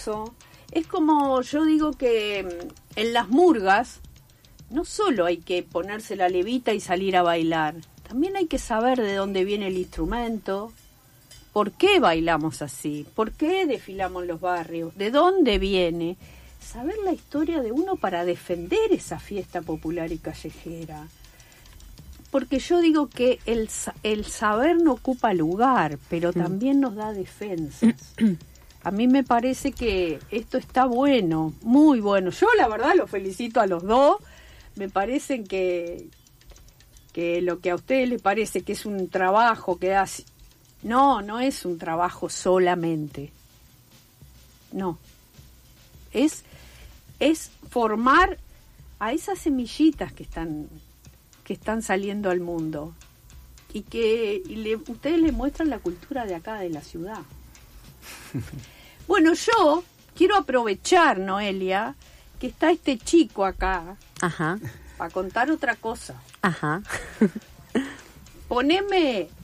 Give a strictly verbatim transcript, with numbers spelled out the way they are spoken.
eso. Es como yo digo que en las murgas no solo hay que ponerse la levita y salir a bailar, también hay que saber de dónde viene el instrumento, por qué bailamos así, por qué desfilamos en los barrios, de dónde viene, saber la historia de uno para defender esa fiesta popular y callejera. Porque yo digo que el, el saber no ocupa lugar, pero también nos da defensas. A mí me parece que esto está bueno, muy bueno. Yo la verdad los felicito a los dos. Me parecen que, que lo que a ustedes les parece que es un trabajo que da... No, no es un trabajo solamente. No. Es, es formar a esas semillitas que están, que están saliendo al mundo. Y que y le, ustedes les muestran la cultura de acá, de la ciudad. Bueno, yo quiero aprovechar, Noelia, que está este chico acá, ajá, para contar otra cosa. Ajá. Poneme